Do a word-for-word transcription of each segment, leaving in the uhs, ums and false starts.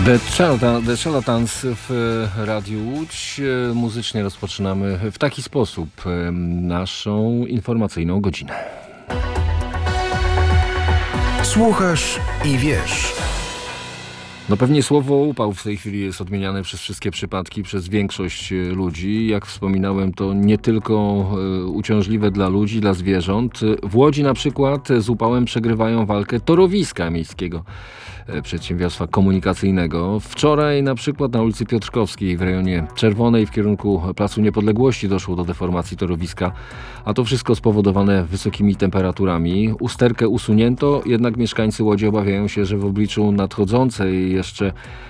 The Charlatan- The Charlatans w Radiu Łódź. Muzycznie rozpoczynamy w taki sposób naszą informacyjną godzinę. Słuchasz i wiesz. No pewnie słowo upał w tej chwili jest odmieniane przez wszystkie przypadki, przez większość ludzi. Jak wspominałem, to nie tylko uciążliwe dla ludzi, dla zwierząt. W Łodzi na przykład z upałem przegrywają walkę torowiska miejskiego przedsiębiorstwa komunikacyjnego. Wczoraj na przykład na ulicy Piotrkowskiej w rejonie Czerwonej w kierunku Placu Niepodległości doszło do deformacji torowiska, a to wszystko spowodowane wysokimi temperaturami. Usterkę usunięto, jednak mieszkańcy Łodzi obawiają się, że w obliczu nadchodzącej jeszcze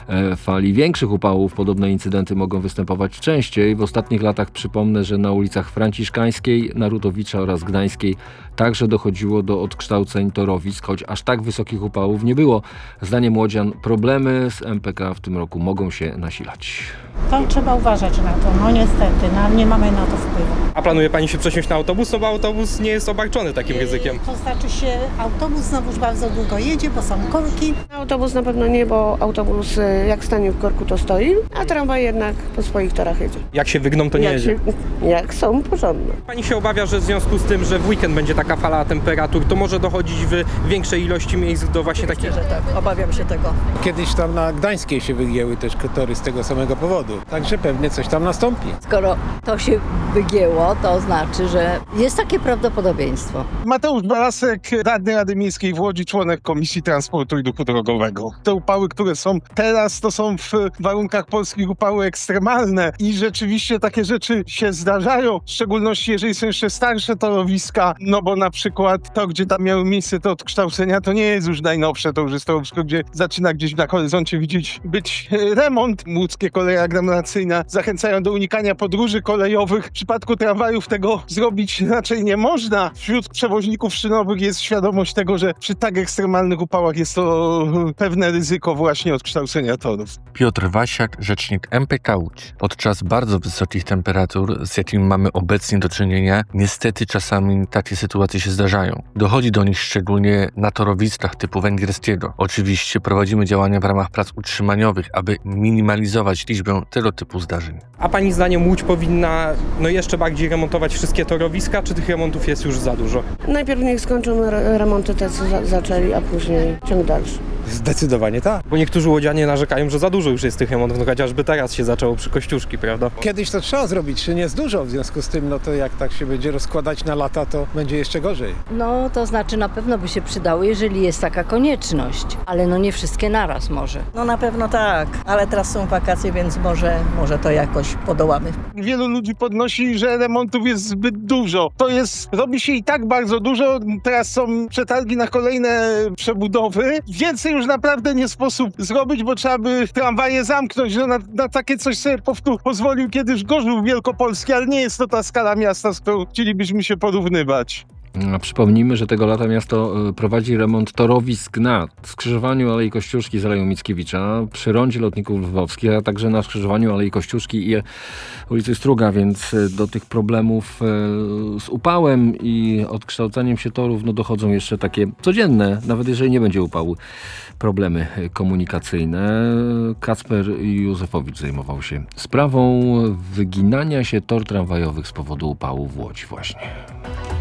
fali większych upałów podobne incydenty mogą występować częściej. W ostatnich latach przypomnę, że na ulicach Franciszkańskiej, Narutowicza oraz Gdańskiej także dochodziło do odkształceń torowisk, choć aż tak wysokich upałów nie było. Zdaniem łodzian problemy z M P K w tym roku mogą się nasilać. To trzeba uważać na to, no niestety, no, nie mamy na to wpływu. A planuje Pani się przesiąść na autobus? No bo autobus nie jest obarczony takim ryzykiem. To znaczy się, autobus znowuż bardzo długo jedzie, bo są korki. Autobus na pewno nie, bo autobus jak stanie w korku to stoi, a tramwaj jednak po swoich torach jedzie. Jak się wygną, to nie jak jedzie. Się, jak są porządne. Pani się obawia, że w związku z tym, że w weekend będzie taka fala temperatur, to może dochodzić w większej ilości miejsc do właśnie takich... Myślę, że tak, obawiam się tego. Kiedyś tam na Gdańskiej się wygięły też tory z tego samego powodu, także pewnie coś tam nastąpi. Skoro to się wygięło, to znaczy, że jest takie prawdopodobieństwo. Mateusz Balasek, radny Rady Miejskiej w Łodzi, członek Komisji Transportu i Ruchu Drogowego. Te upały, które są teraz, to są w warunkach polskich upały ekstremalne i rzeczywiście takie rzeczy się zdarzają, w szczególności jeżeli są jeszcze starsze torowiska, no bo na przykład to, gdzie tam miały miejsce te odkształcenia, to nie jest już najnowsze, to już jest torowisko, gdzie zaczyna gdzieś na horyzoncie widzieć być remont. Łódzkie koleje aglomeracyjne zachęcają do unikania podróży kolejowych. W przypadku tramwajów tego zrobić raczej nie można. Wśród przewoźników szynowych jest świadomość tego, że przy tak ekstremalnych upałach jest to pewne ryzyko właśnie odkształcenia torów. Piotr Wasiak, rzecznik M P K Łódź. Podczas bardzo wysokich temperatur, z jakimi mamy obecnie do czynienia, niestety czasami takie sytuacje się zdarzają. Dochodzi do nich szczególnie na torowiskach typu węgierskiego. Oczywiście prowadzimy działania w ramach prac utrzymaniowych, aby minimalizować liczbę tego typu zdarzeń. A Pani zdaniem Łódź powinna no jeszcze bardziej remontować wszystkie torowiska, czy tych remontów jest już za dużo? Najpierw niech skończą re- remonty te, co za- zaczęli, a później ciąg dalszy. Zdecydowanie tak. Bo niektórzy łodzianie narzekają, że za dużo już jest tych remontów, no chociażby teraz się zaczęło przy Kościuszki, prawda? Kiedyś to trzeba zrobić, czy nie jest dużo, w związku z tym, no to jak tak się będzie rozkładać na lata, to będzie jeszcze gorzej. No to znaczy na pewno by się przydało, jeżeli jest taka konieczność, ale no nie wszystkie naraz może. No na pewno tak, ale teraz są wakacje, więc może, może to jakoś podołamy. Wielu ludzi podnosi, że remontów jest zbyt dużo. To jest, robi się i tak bardzo dużo. Teraz są przetargi na kolejne przebudowy. Więcej już naprawdę nie sposób zrobić, bo trzeba by tramwaje zamknąć. No na, na takie coś sobie powtór pozwolił kiedyś Gorzów Wielkopolski, ale nie jest to ta skala miasta, z którą chcielibyśmy się porównywać. A przypomnijmy, że tego lata miasto prowadzi remont torowisk na skrzyżowaniu Alei Kościuszki z Aleją Mickiewicza, przy rondzie Lotników Lwowskich, a także na skrzyżowaniu Alei Kościuszki i ulicy Struga, więc do tych problemów z upałem i odkształcaniem się torów no dochodzą jeszcze takie codzienne, nawet jeżeli nie będzie upału, problemy komunikacyjne. Kacper Józefowicz zajmował się sprawą wyginania się tor tramwajowych z powodu upału w Łodzi właśnie.